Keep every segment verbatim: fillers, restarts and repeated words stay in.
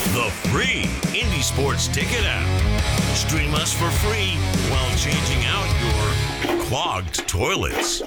the free Indy Sports Ticket app. Stream us for free while changing out your clogged toilets.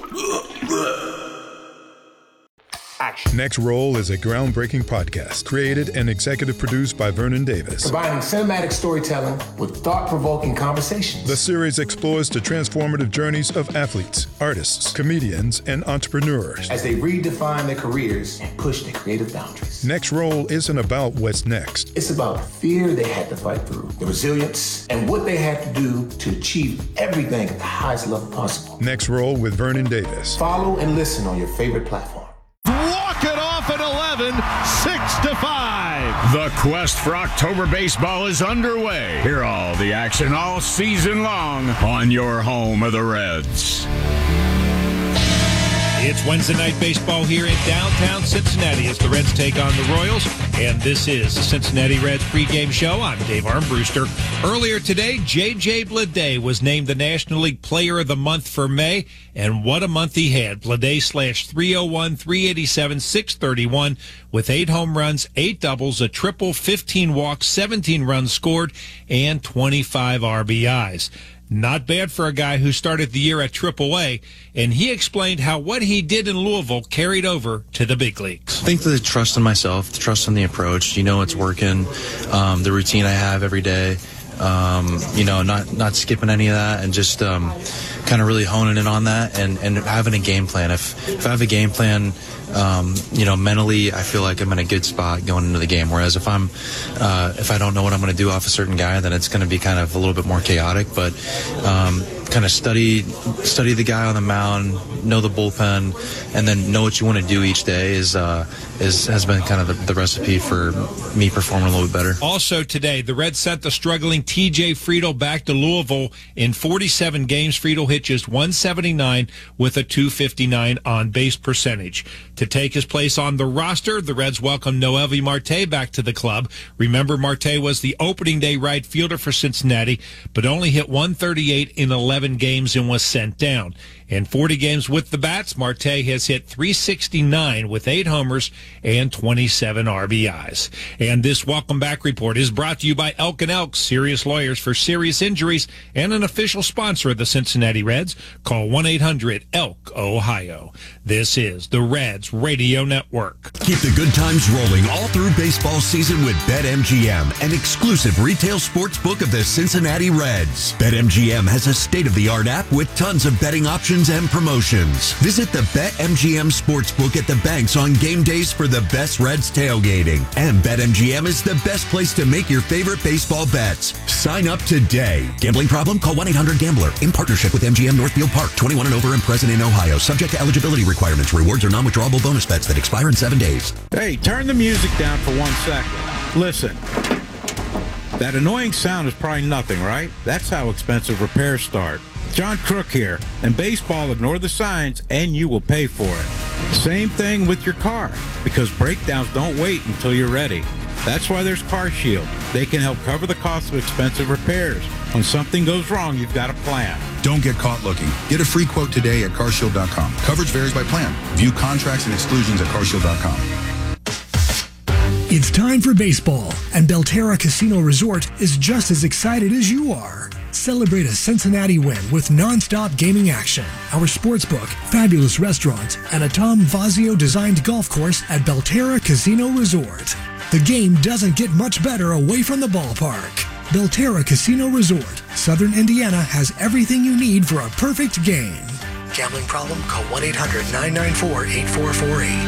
Action. Next Roll is a groundbreaking podcast created and executive produced by Vernon Davis. Combining cinematic storytelling with thought-provoking conversations. The series explores the transformative journeys of athletes, artists, comedians, and entrepreneurs as they redefine their careers and push their creative boundaries. Next Roll isn't about what's next. It's about the fear they had to fight through, the resilience, and what they had to do to achieve everything at the highest level possible. Next Roll with Vernon Davis. Follow and listen on your favorite platform. Walk it off at eleven, six to five. The quest for October baseball is underway. Hear all the action all season long on your home of the Reds. It's Wednesday night baseball here in downtown Cincinnati as the Reds take on the Royals. And this is the Cincinnati Reds pregame show. I'm Dave Armbruster. Earlier today, J J Bleday was named the National League Player of the Month for May. And what a month he had. Bleday slashed three oh one, three eighty-seven, six thirty-one with eight home runs, eight doubles, a triple, fifteen walks, seventeen runs scored, and twenty-five R B Is. Not bad for a guy who started the year at triple A, and he explained how what he did in Louisville carried over to the big leagues. I think the trust in myself, the trust in the approach, you know it's working, um, the routine I have every day, um, you know, not not skipping any of that and just um, kind of really honing in on that and, and having a game plan. If, if I have a game plan, Um, you know, mentally, I feel like I'm in a good spot going into the game. Whereas if I'm, uh, if I don't know what I'm going to do off a certain guy, then it's going to be kind of a little bit more chaotic. But um, kind of study, study the guy on the mound, know the bullpen, and then know what you want to do each day is uh, is has been kind of the, the recipe for me performing a little bit better. Also today, the Reds sent the struggling T J Friedl back to Louisville. In forty-seven games, Friedl hit just one seventy-nine with a two fifty-nine on base percentage. To take his place on the roster, the Reds welcome Noelvi Marte back to the club. Remember, Marte was the opening day right fielder for Cincinnati, but only hit one thirty-eight in eleven games and was sent down. In forty games with the Bats, Marte has hit three sixty-nine with eight homers and twenty-seven R B Is. And this welcome back report is brought to you by Elk and Elk, serious lawyers for serious injuries and an official sponsor of the Cincinnati Reds. Call one eight hundred elk ohio. This is the Reds Radio Network. Keep the good times rolling all through baseball season with BetMGM, an exclusive retail sports book of the Cincinnati Reds. BetMGM has a state-of-the-art app with tons of betting options and promotions. Visit the BetMGM Sportsbook at the banks on game days for the best Reds tailgating. And BetMGM is the best place to make your favorite baseball bets. Sign up today. Gambling problem? Call one eight hundred gambler. In partnership with M G M Northfield Park. twenty-one and over and present in Ohio. Subject to eligibility requirements. Rewards are non-withdrawable bonus bets that expire in seven days. Hey, turn the music down for one second. Listen. That annoying sound is probably nothing, right? That's how expensive repairs start. John Crook here, and baseball, ignore the signs and you will pay for it. Same thing with your car, because breakdowns don't wait until you're ready. That's why there's Car Shield. They can help cover the cost of expensive repairs. When something goes wrong, you've got a plan. Don't get caught looking. Get a free quote today at car shield dot com. Coverage varies by plan. View contracts and exclusions at car shield dot com. It's time for baseball, and Belterra Casino Resort is just as excited as you are. Celebrate a Cincinnati win with nonstop gaming action, our sportsbook, fabulous restaurants, and a Tom Fazio-designed golf course at Belterra Casino Resort. The game doesn't get much better away from the ballpark. Belterra Casino Resort, Southern Indiana has everything you need for a perfect game. Gambling problem? Call one eight hundred nine nine four eight four four eight.